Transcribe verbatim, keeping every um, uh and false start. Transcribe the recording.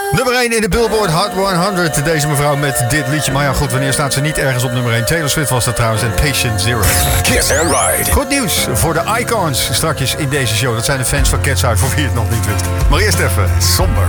Nummer één in de Billboard Hot honderd. Deze mevrouw met dit liedje. Maar ja, goed, wanneer staat ze niet ergens op nummer één? Taylor Swift was dat trouwens en Patient Zero. Kiss and Ride. Goed nieuws voor de icons strakjes in deze show. Dat zijn de fans van Cat's Eye, voor wie het nog niet wist. Maar eerst even somber.